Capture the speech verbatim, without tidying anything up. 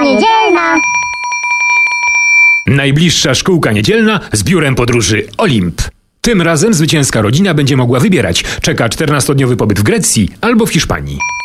niedzielna. Najbliższa szkółka niedzielna z biurem podróży Olimp. Tym razem zwycięska rodzina będzie mogła wybierać. Czeka czternastodniowy pobyt w Grecji albo w Hiszpanii.